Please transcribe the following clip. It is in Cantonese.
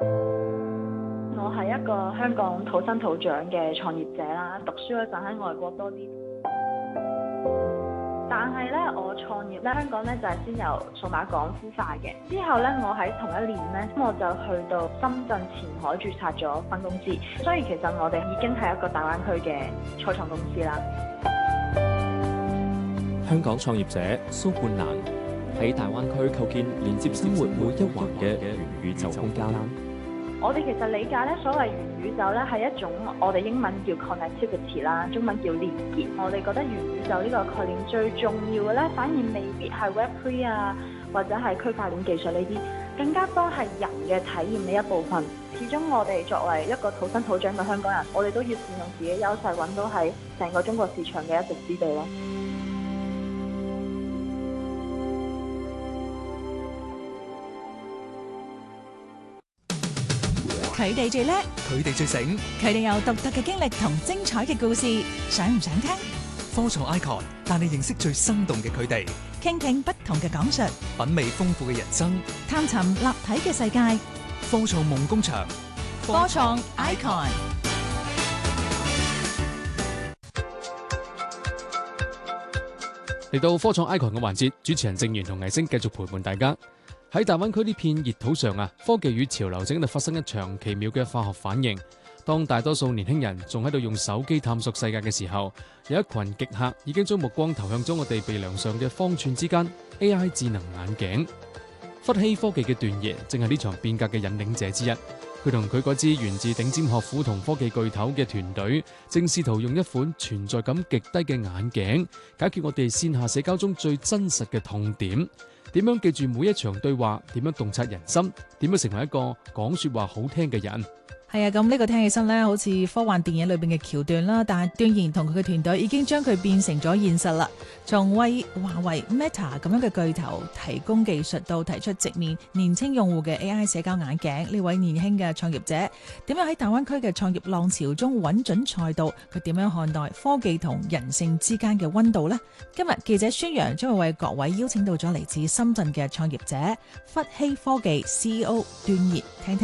我係一個香港土生土長嘅創業者啦，讀書嗰陣喺外國多啲。但係咧，我創業咧，香港咧就係先由數碼港孵化嘅。之後咧，我喺同一年咧，我就去到深圳前海註冊咗分公司。所以其實我哋已經係一個大灣區嘅初創公司啦。 香港創業者蘇冠蘭喺大灣區構建連接生活每一環嘅元宇宙空間。 我哋其實理解咧，所謂元宇宙咧係一種我哋英文叫 connectivity 啦，中文叫連結。我哋覺得元宇宙呢個概念最重要嘅咧，反而未必係 Web3 啊，或者係區塊鏈技術呢啲，更加多係人嘅體驗呢一部分。始終我哋作為一個土生土長嘅香港人，我哋都要善用自己優勢，揾到喺成個中國市場嘅一席之地咯。 佢哋最叻， 佢哋最醒， 佢哋有獨特嘅經歷同精彩嘅故事，想唔想聽？ 科創 Icon 帶你認識最生動嘅佢哋， 傾聽不同嘅講述， 品味豐富嘅人生， 探尋立體嘅世界。 科創夢工場， 科創 Icon。 嚟到科創 Icon 嘅環節，主持人正源同藝星繼續陪伴大家。喺大灣區呢片熱土上啊，科技與潮流正喺度發生一場奇妙嘅化學反應。當大多數年輕人仲喺度用手機探索世界嘅時候，有一群極客已經將目光投向咗我哋鼻梁上嘅方寸之間 AI 智能眼鏡。氟希科技嘅段爺正係呢場變革嘅引領者之一。佢同佢嗰支源自頂尖學府同科技巨頭嘅團隊，正試圖用一款存在感極低嘅眼鏡，解決我哋線下社交中最真實嘅痛點。點樣記住每一場對話？點樣洞察人心？點樣成為一個講說話好聽嘅人？ 係啊，咁呢個聽起身咧，好似科幻電影裏邊嘅橋段啦。但係段賢同佢嘅團隊已經將佢變成咗現實啦。從為華為、Meta 咁樣嘅巨頭提供技術，到提出直面年輕用戶嘅 AI 社交眼鏡，呢位年輕嘅創業者點樣喺大灣區嘅創業浪潮中穩準賽道？佢點樣看待科技同人性之間嘅溫度呢？今日記者宣揚將會為各位邀請到咗嚟自深圳嘅創業者氟希科技 CEO 段爺，聽聽